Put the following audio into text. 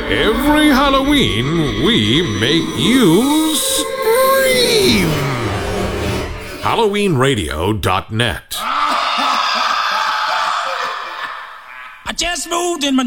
Every Halloween, we make you scream. HalloweenRadio.net. I just moved in my